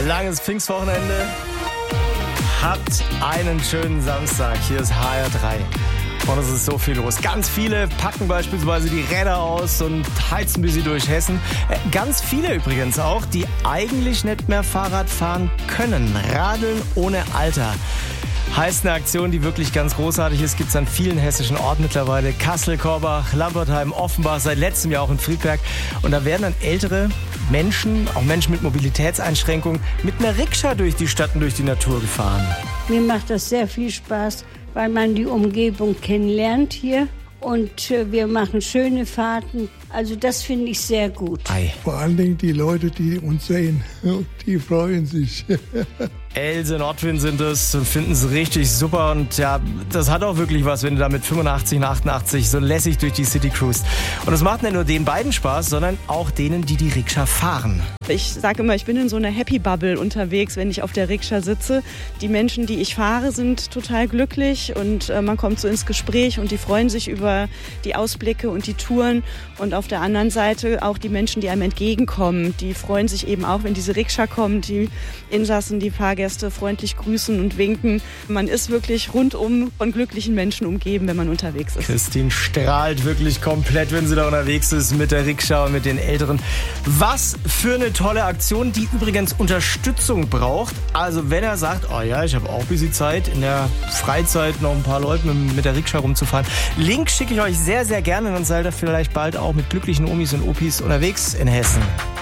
Langes Pfingstwochenende. Habt einen schönen Samstag. Hier ist HR3. Und es ist so viel los. Ganz viele packen beispielsweise die Räder aus und heizen bis sie durch Hessen. Ganz viele übrigens auch, die eigentlich nicht mehr Fahrrad fahren können. Radeln ohne Alter. Heißt eine Aktion, die wirklich ganz großartig ist. Gibt es an vielen hessischen Orten mittlerweile. Kassel, Korbach, Lampertheim, Offenbach, seit letztem Jahr auch in Friedberg. Und da werden dann ältere Menschen, auch Menschen mit Mobilitätseinschränkungen, mit einer Rikscha durch die Stadt und durch die Natur gefahren. Mir macht das sehr viel Spaß, weil man die Umgebung kennenlernt hier. Und wir machen schöne Fahrten. Also das finde ich sehr gut. Vor allen Dingen die Leute, die uns sehen, die freuen sich. Else und Ottwin sind es und finden es richtig super. Und ja, das hat auch wirklich was, wenn du da mit 85 und 88 so lässig durch die City cruist. Und es macht nicht nur den beiden Spaß, sondern auch denen, die die Rikscha fahren. Ich sage immer, ich bin in so einer Happy Bubble unterwegs, wenn ich auf der Rikscha sitze. Die Menschen, die ich fahre, sind total glücklich und man kommt so ins Gespräch und die freuen sich über die Ausblicke und die Touren. Und auf der anderen Seite auch die Menschen, die einem entgegenkommen, die freuen sich eben auch, wenn diese Rikscha kommt, die Insassen, die Fahrgäste freundlich grüßen und winken. Man ist wirklich rundum von glücklichen Menschen umgeben, wenn man unterwegs ist. Christine strahlt wirklich komplett, wenn sie da unterwegs ist mit der Rikscha und mit den Älteren. Was für eine tolle Aktion, die übrigens Unterstützung braucht. Also wenn er sagt, oh ja, ich habe auch ein bisschen Zeit, in der Freizeit noch ein paar Leute mit der Rikscha rumzufahren. Link schicke ich euch sehr, sehr gerne, dann seid ihr vielleicht bald auch mit glücklichen Omis und Opis unterwegs in Hessen.